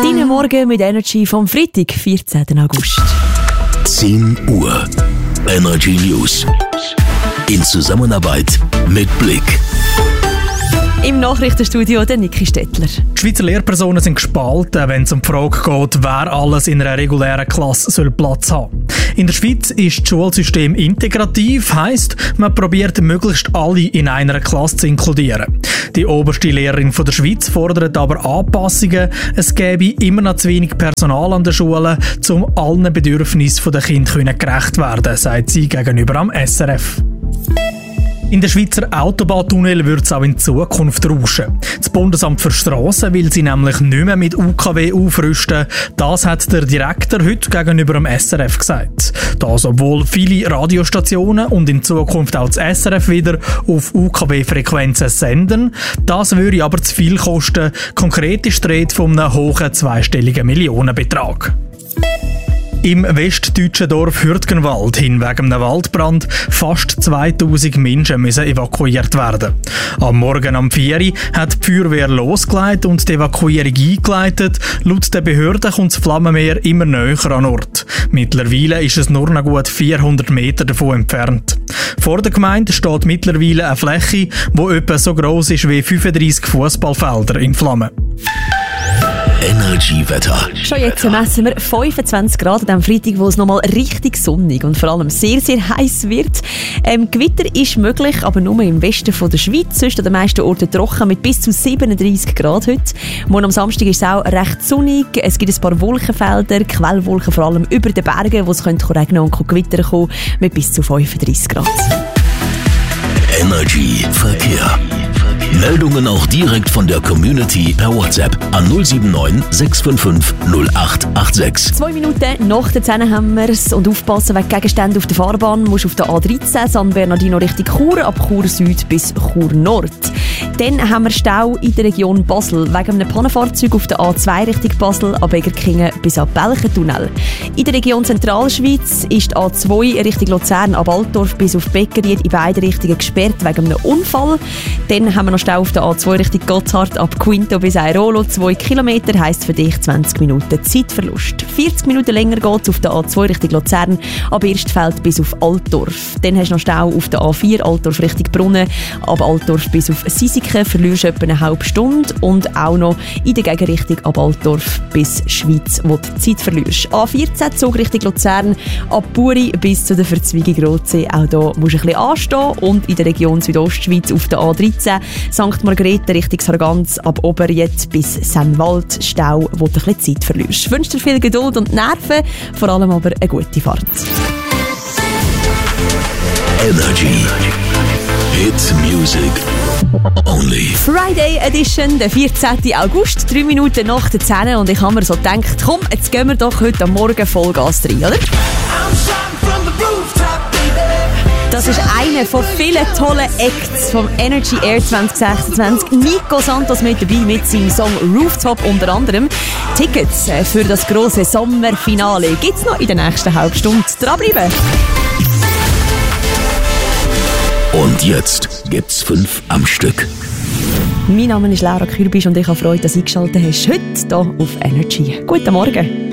Deinen Morgen mit Energy vom Freitag, 14. August. 10 Uhr. Energy News. In Zusammenarbeit mit Blick. Im Nachrichtenstudio der Niki Stettler. Die Schweizer Lehrpersonen sind gespalten, wenn es um die Frage geht, wer alles in einer regulären Klasse Platz haben soll. In der Schweiz ist das Schulsystem integrativ, heisst, man probiert möglichst alle in einer Klasse zu inkludieren. Die oberste Lehrerin der Schweiz fordert aber Anpassungen. Es gäbe immer noch zu wenig Personal an den Schulen, um allen Bedürfnissen der Kinder gerecht werden, sagt sie gegenüber am SRF. In den Schweizer Autobahntunnel wird es auch in Zukunft rauschen. Das Bundesamt für Strassen will sie nämlich nicht mehr mit UKW aufrüsten. Das hat der Direktor heute gegenüber dem SRF gesagt. Das, obwohl viele Radiostationen und in Zukunft auch das SRF wieder auf UKW-Frequenzen senden. Das würde aber zu viel kosten. Konkret ist die Rede von einem hohen zweistelligen Millionenbetrag. Im westdeutschen Dorf Hürtgenwald hin wegen einem Waldbrand fast 2000 Menschen müssen evakuiert werden. Am Morgen um 4 Uhr hat die Feuerwehr losgelegt und die Evakuierung eingeleitet. Laut der Behörden kommt das Flammenmeer immer näher an Ort. Mittlerweile ist es nur noch gut 400 Meter davon entfernt. Vor der Gemeinde steht mittlerweile eine Fläche, die etwa so gross ist wie 35 Fußballfelder in Flammen. Energy-Wetter. Schon jetzt messen wir 25 Grad an diesem Freitag, wo es nochmal richtig sonnig und vor allem sehr, sehr heiß wird. Gewitter ist möglich, aber nur im Westen von der Schweiz. Sonst an den meisten Orten trocken mit bis zu 37 Grad heute. Morgen am Samstag ist es auch recht sonnig. Es gibt ein paar Wolkenfelder, Quellwolken vor allem über den Bergen, wo es regnen und Gewitter kommen mit bis zu 35 Grad. Energy Verkehr. Meldungen auch direkt von der Community per WhatsApp an 079 655 0886. 2 Minuten nach der 10 haben wir es. Und aufpassen wegen Gegenständen auf der Fahrbahn musst du auf der A13 San Bernardino Richtung Chur, ab Chur Süd bis Chur Nord. Dann haben wir Stau in der Region Basel wegen einem Pannenfahrzeug auf der A2 Richtung Basel, ab Egerkingen bis ab Belchentunnel. In der Region Zentralschweiz ist die A2 Richtung Luzern ab Altdorf bis auf Beckeried in beide Richtungen gesperrt wegen einem Unfall. Dann haben wir noch Stau auf der A2 Richtung Gotthard ab Quinto bis Airolo. 2 Kilometer heisst für dich 20 Minuten Zeitverlust. 40 Minuten länger geht es auf der A2 Richtung Luzern ab Erstfeld bis auf Altdorf. Dann hast du noch Stau auf der A4 Altdorf Richtung Brunnen ab Altdorf bis auf Sisiken. Verlierst du etwa eine halbe Stunde. Und auch noch in der Gegenrichtung ab Altdorf bis Schweiz, wo du Zeit verlierst. A14 Zug Richtung Luzern ab Buri bis zu der Verzweigung Rotsee. Auch hier musst du ein bisschen anstehen. Und in der Region Südostschweiz auf der A13 St. Margrethe Richtung Sargans ab Oberjet bis Sennwald Stau, wo du ein bisschen Zeit verlierst. Ich wünsche dir viel Geduld und Nerven, vor allem aber eine gute Fahrt. Energy. Hit Music Only. Friday Edition, der 14. August, 3 Minuten nach der 10 und ich habe mir so gedacht, komm, jetzt gehen wir doch heute am Morgen Vollgas rein, oder? Das ist einer von vielen tollen Acts vom Energy Air 2026. Nico Santos mit dabei mit seinem Song Rooftop unter anderem. Tickets für das grosse Sommerfinale gibt es noch in der nächsten halben Stunde. Dranbleiben! Und jetzt gibt's 5 am Stück. Mein Name ist Laura Kürbisch und ich habe Freude, dass du eingeschaltet hast heute hier auf Energy. Guten Morgen!